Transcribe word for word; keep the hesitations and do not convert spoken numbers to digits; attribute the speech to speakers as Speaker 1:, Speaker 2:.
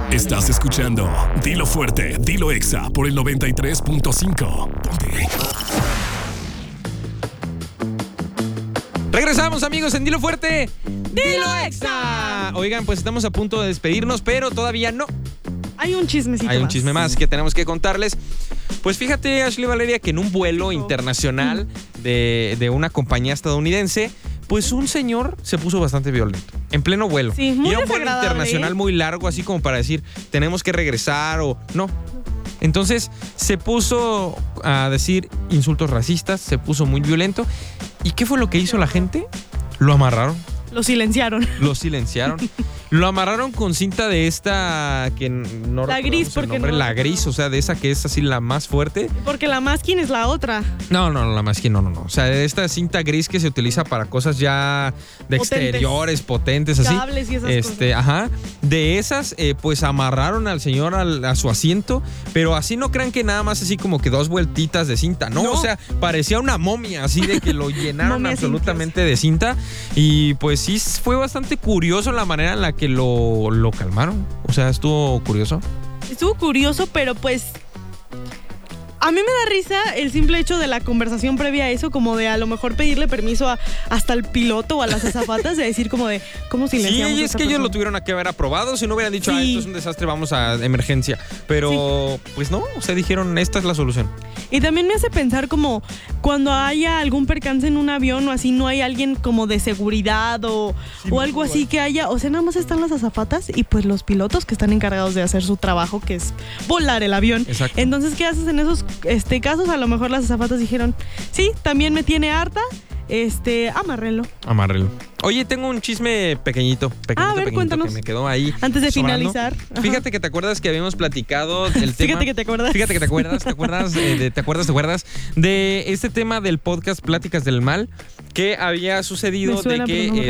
Speaker 1: Estás escuchando Dilo Fuerte, Dilo Exa por el noventa y tres punto cinco. Ponte.
Speaker 2: Regresamos, amigos, en Dilo Fuerte, Dilo Exa. Oigan, pues estamos a punto de despedirnos, pero todavía no.
Speaker 3: Hay un chismecito
Speaker 2: Hay un
Speaker 3: más.
Speaker 2: chisme más que tenemos que contarles. Pues fíjate, Ashley Valeria, que en un vuelo internacional de, de una compañía estadounidense, pues un señor se puso bastante violento. En pleno vuelo.
Speaker 3: Sí, muy
Speaker 2: y era un vuelo
Speaker 3: desagradable,
Speaker 2: internacional
Speaker 3: ¿eh?
Speaker 2: muy largo, así como para decir, tenemos que regresar o no. Entonces se puso a decir insultos racistas, se puso muy violento. ¿Y qué fue lo que hizo la gente? Lo amarraron.
Speaker 3: Lo silenciaron.
Speaker 2: Lo silenciaron. Lo amarraron con cinta de esta que no
Speaker 3: La gris,
Speaker 2: recordamos el
Speaker 3: porque
Speaker 2: nombre,
Speaker 3: no-
Speaker 2: la gris, o sea, de esa que es así la más fuerte.
Speaker 3: Porque la masking es la otra.
Speaker 2: No, no, no, la masking, no, no, no. O sea, esta cinta gris que se utiliza para cosas ya de
Speaker 3: Potentes.
Speaker 2: exteriores, potentes, así.
Speaker 3: Cables y esas
Speaker 2: este,
Speaker 3: cosas.
Speaker 2: Ajá. De esas, eh, pues amarraron al señor al- a su asiento, pero así no crean que nada más así como que dos vueltitas de cinta. No,
Speaker 3: No.
Speaker 2: o sea, parecía una momia, así de que lo llenaron
Speaker 3: Momia
Speaker 2: absolutamente de cinta. Y pues sí, fue bastante curioso la manera en la que lo, lo calmaron. O sea, estuvo curioso.
Speaker 3: Estuvo curioso, pero pues... A mí me da risa el simple hecho de la conversación previa a eso, como de a lo mejor pedirle permiso a, hasta al piloto o a las azafatas de decir como de, ¿cómo
Speaker 2: Sí,
Speaker 3: silenciamos a
Speaker 2: y es
Speaker 3: esta
Speaker 2: que ellos
Speaker 3: persona?
Speaker 2: lo tuvieron que haber aprobado. Si no hubieran dicho,
Speaker 3: Sí.
Speaker 2: ah, esto es un desastre, vamos a emergencia. Pero, pues no, o sea, dijeron, esta es la solución.
Speaker 3: Y también me hace pensar como cuando haya algún percance en un avión o así, no hay alguien como de seguridad o, o algo así que haya, o sea, nada más están las azafatas y pues los pilotos que están encargados de hacer su trabajo, que es volar el avión.
Speaker 2: Exacto.
Speaker 3: Entonces, ¿qué haces en esos este, casos? A lo mejor las azafatas dijeron, sí, también me tiene harta, este, amárrenlo.
Speaker 2: Amárrelo. Oye, tengo un chisme pequeñito, pequeñito,
Speaker 3: A ver,
Speaker 2: pequeñito
Speaker 3: cuéntanos.
Speaker 2: que me quedó ahí.
Speaker 3: Antes de
Speaker 2: sobrando.
Speaker 3: finalizar. Ajá.
Speaker 2: Fíjate que te acuerdas que habíamos platicado del tema.
Speaker 3: Fíjate que te acuerdas.
Speaker 2: Fíjate que te acuerdas, te acuerdas, eh, de, te acuerdas, te acuerdas de este tema del podcast Pláticas del Mal que había sucedido
Speaker 3: Me suena,
Speaker 2: de
Speaker 3: pero
Speaker 2: que
Speaker 3: no me
Speaker 2: eh,